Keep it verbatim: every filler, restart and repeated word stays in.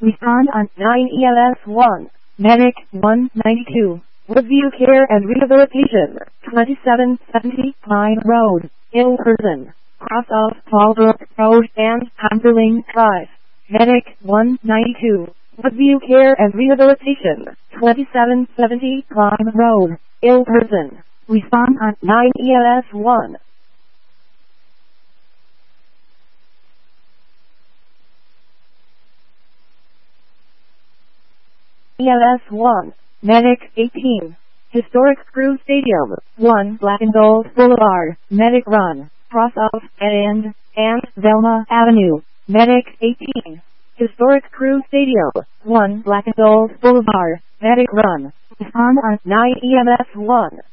Respond on nine E L S one. Medic one ninety-two. Woodview Care and Rehabilitation, twenty-seven seventy Pine Road, in person. Cross of Fallbrook Road and Humberling Drive. Medic one ninety-two. Woodview Care and Rehabilitation, twenty-seven seventy Pine Road, in person. Respond on nine E L S one. E L S one. Medic eighteen. Historic Screw Stadium, one Black and Gold Boulevard, Medic Run, cross of and and Velma Avenue. Medic eighteen. Historic Crew Stadium, one Black and Gold Boulevard, Medic Run. Respond on nine E M S one.